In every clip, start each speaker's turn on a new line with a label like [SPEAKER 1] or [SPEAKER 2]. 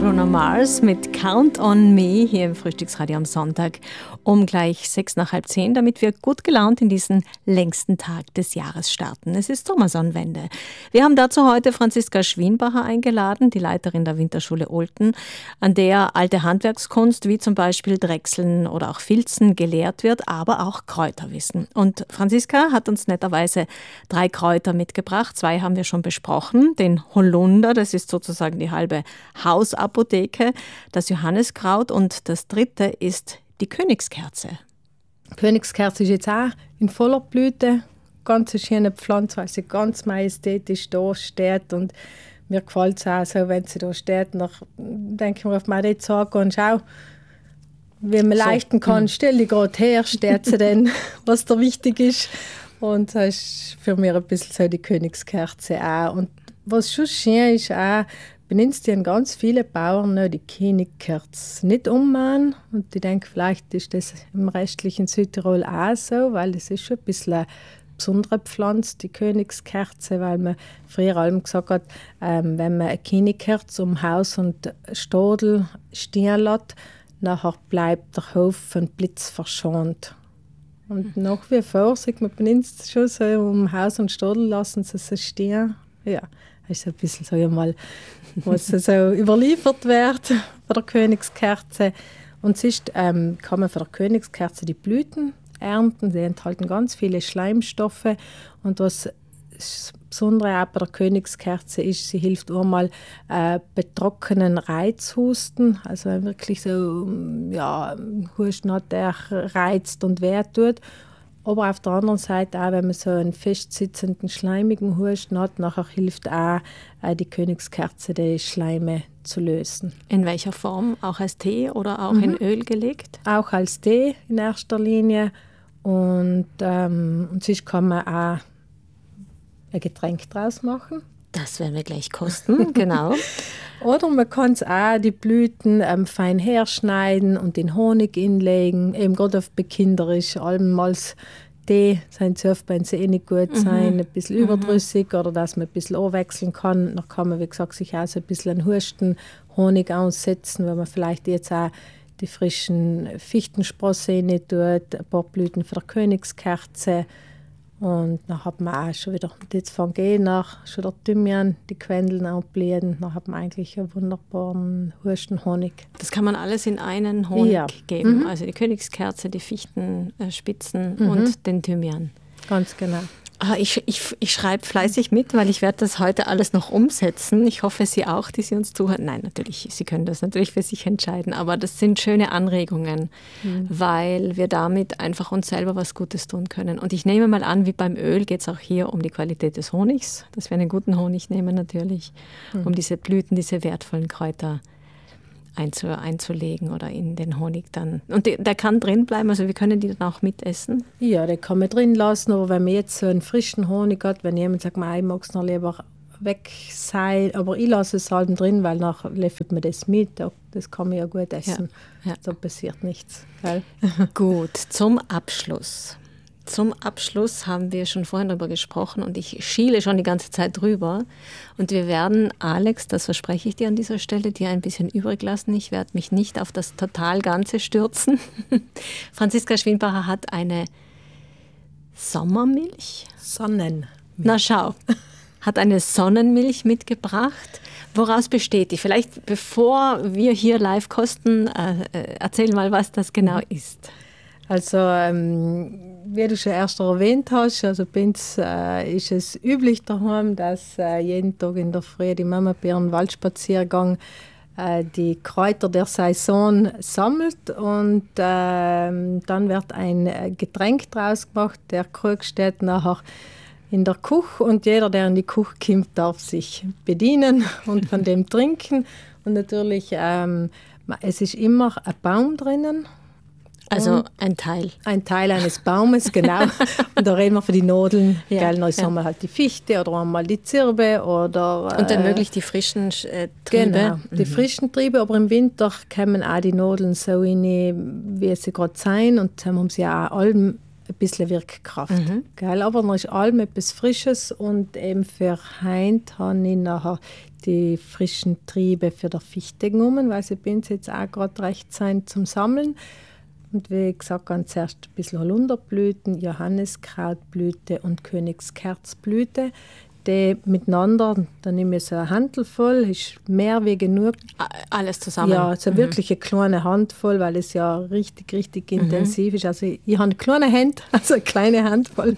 [SPEAKER 1] Bruno Mars mit Count on Me hier im Frühstücksradio am Sonntag um gleich 9:06, damit wir gut gelaunt in diesen längsten Tag des Jahres starten. Es ist Sommersonnenwende. Wir haben dazu heute Franziska Schwienbacher eingeladen, die Leiterin der Winterschule Olten, an der alte Handwerkskunst wie zum Beispiel Drechseln oder auch Filzen gelehrt wird, aber auch Kräuterwissen. Und Franziska hat uns netterweise 3 Kräuter mitgebracht. 2 haben wir schon besprochen. Den Holunder, das ist sozusagen die halbe Hausapotheke, das Johanniskraut und das 3. ist die Königskerze.
[SPEAKER 2] Die Königskerze ist jetzt auch in voller Blüte. Ganz eine schöne Pflanze, weil sie ganz majestätisch da steht. Und mir gefällt es auch so, wenn sie da steht. Dann denke ich mir auf meine Zeit und schau, wie man leichten kann. Stell die gerade her, steht sie denn, was da wichtig ist. Und das ist für mich ein bisschen so die Königskerze auch. Und was schon schön ist auch, benutzen ganz viele Bauern noch die Königkerze nicht ummachen. Und ich denke, vielleicht ist das im restlichen Südtirol auch so, weil das ist schon ein bisschen eine besondere Pflanze, die Königskerze, weil man früher allem gesagt hat, wenn man eine Königkerze um Haus und Stadel stehen lässt, nachher bleibt der Hof von Blitz verschont. Und nach wie vor sagt man, benutzt schon so um Haus und Stadel lassen sie es stehen. Ja. Das ist ein bisschen, sage ich mal, was so überliefert wird von der Königskerze. Und sonst kann man von der Königskerze die Blüten ernten. Sie enthalten ganz viele Schleimstoffe. Und was das Besondere auch bei der Königskerze ist, sie hilft einmal betrockenen Reizhusten. Also wenn wirklich so Husten hat, der reizt und wehtut. Aber auf der anderen Seite auch, wenn man so einen festsitzenden, schleimigen Husten hat, nachher hilft auch die Königskerze, die Schleime zu lösen.
[SPEAKER 1] In welcher Form? Auch als Tee oder auch in Öl gelegt?
[SPEAKER 2] Auch als Tee in erster Linie. Und sonst kann man auch ein Getränk draus machen.
[SPEAKER 1] Das werden wir gleich kosten, genau.
[SPEAKER 2] Oder man kann es auch, die Blüten fein herschneiden und in Honig inlegen. Eben gerade auf bekinderisch, allenmals Tee, sein Surf bei eh nicht gut sein, ein bisschen überdrüssig oder dass man ein bisschen anwechseln kann. Dann kann man, wie gesagt, sich auch so ein bisschen an Husten, Honig aussetzen, wenn man vielleicht jetzt auch die frischen Fichtensprosse nicht tut, ein paar Blüten für die Königskerze. Und dann hat man auch schon wieder, jetzt fängt nach, schon der Thymian, die Quendeln anblieden, dann hat man eigentlich einen wunderbaren Hustenhonig.
[SPEAKER 1] Das kann man alles in einen Honig geben, also die Königskerze, die Fichtenspitzen und den Thymian.
[SPEAKER 2] Ganz genau.
[SPEAKER 1] Ich schreibe fleißig mit, weil ich werde das heute alles noch umsetzen. Ich hoffe, Sie auch, die Sie uns zuhören. Nein, natürlich, Sie können das natürlich für sich entscheiden, aber das sind schöne Anregungen, weil wir damit einfach uns selber was Gutes tun können. Und ich nehme mal an, wie beim Öl geht es auch hier um die Qualität des Honigs, dass wir einen guten Honig nehmen natürlich, um diese Blüten, diese wertvollen Kräuter einzulegen oder in den Honig dann. Und der kann drin bleiben, also wir können die dann auch mitessen?
[SPEAKER 2] Ja, den kann man drin lassen, aber wenn man jetzt so einen frischen Honig hat, wenn jemand sagt, ich mag es noch lieber weg sein, aber ich lasse es halt drin, weil nachher löffelt man das mit, das kann man ja gut essen. Ja. Da passiert nichts. Gell?
[SPEAKER 1] Gut, zum Abschluss. Zum Abschluss haben wir schon vorhin darüber gesprochen und ich schiele schon die ganze Zeit drüber. Und wir werden, Alex, das verspreche ich dir an dieser Stelle, dir ein bisschen übrig lassen. Ich werde mich nicht auf das Total-Ganze stürzen. Franziska Schwienbacher hat eine Sommermilch?
[SPEAKER 2] Sonnenmilch.
[SPEAKER 1] Na schau, hat eine Sonnenmilch mitgebracht. Woraus besteht die? Vielleicht bevor wir hier live kosten, erzähl mal, was das genau ist.
[SPEAKER 2] Also, wie du schon erst erwähnt hast, also bei uns ist es üblich daheim, dass jeden Tag in der Früh die Mama bei ihrem Waldspaziergang die Kräuter der Saison sammelt und dann wird ein Getränk draus gemacht. Der Krug steht nachher in der Küche und jeder, der in die Küche kommt, darf sich bedienen und von dem trinken. Und natürlich, es ist immer ein Baum drinnen.
[SPEAKER 1] Also ein Teil.
[SPEAKER 2] Ein Teil eines Baumes, genau. Und da reden wir für die Nadeln. Ja, gell? Dann haben wir halt die Fichte oder einmal die Zirbe. Und
[SPEAKER 1] dann möglich die frischen Triebe.
[SPEAKER 2] Genau, die frischen Triebe. Aber im Winter kommen auch die Nadeln so rein, wie sie gerade sein. Und dann haben sie auch allem ein bisschen Wirkkraft. Gell? Aber dann ist allem etwas Frisches und eben für heint habe ich nachher die frischen Triebe für die Fichte genommen, weil sie bei uns jetzt auch gerade recht sind zum Sammeln. Und wie gesagt, ganz zuerst ein bisschen Holunderblüten, Johanniskrautblüte und Königskerzblüte. Die miteinander, dann nehme ich so eine Handvoll voll, ist mehr wie genug.
[SPEAKER 1] Alles zusammen?
[SPEAKER 2] Ja, so wirklich eine kleine Handvoll, weil es ja richtig intensiv ist. Also ich habe eine kleine Hand, also eine kleine Handvoll.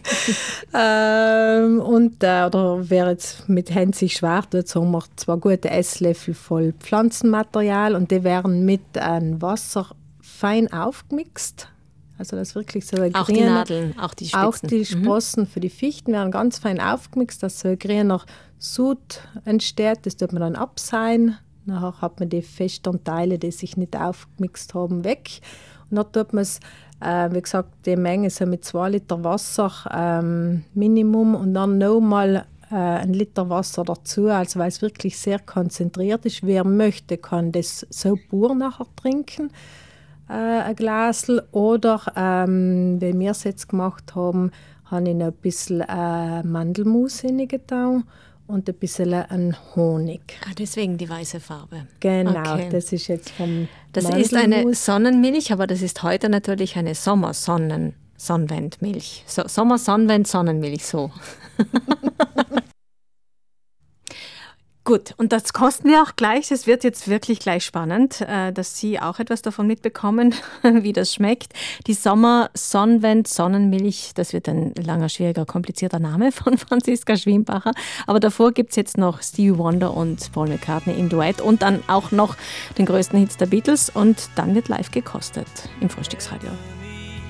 [SPEAKER 2] Oder wer jetzt mit Händen sich schwer tut, so haben wir 2 gute Esslöffel voll Pflanzenmaterial und die werden mit Wasser fein aufgemixt. Also das ist wirklich so
[SPEAKER 1] auch grüne, die Nadeln, auch die Spitzen.
[SPEAKER 2] Auch die Sprossen für die Fichten werden ganz fein aufgemixt, dass so ein grüner Sud entsteht. Das tut man dann abseihen. Nachher hat man die festeren Teile, die sich nicht aufgemixt haben, weg. Und dann tut man es, wie gesagt, die Menge so mit 2 Liter Wasser Minimum und dann nochmal 1 Liter Wasser dazu, also weil es wirklich sehr konzentriert ist. Wer möchte, kann das so pur nachher trinken. Ein Glasl oder, wie wir es jetzt gemacht haben, habe ich noch ein bisschen Mandelmus hineingetan und ein bisschen Honig.
[SPEAKER 1] Deswegen die weiße Farbe.
[SPEAKER 2] Genau, okay. Das ist jetzt vom
[SPEAKER 1] Das Mandelmus. Ist eine Sonnenmilch, aber das ist heute natürlich eine Sommersonnenwendmilch. Sommersonnenwend-Sonnenmilch, so. Gut, und das kosten wir auch gleich. Es wird jetzt wirklich gleich spannend, dass Sie auch etwas davon mitbekommen, wie das schmeckt. Die Sommer-Sonnenwend-Sonnenmilch, das wird ein langer, schwieriger, komplizierter Name von Franziska Schwiembacher. Aber davor gibt es jetzt noch Stevie Wonder und Paul McCartney im Duett und dann auch noch den größten Hits der Beatles. Und dann wird live gekostet im Frühstücksradio.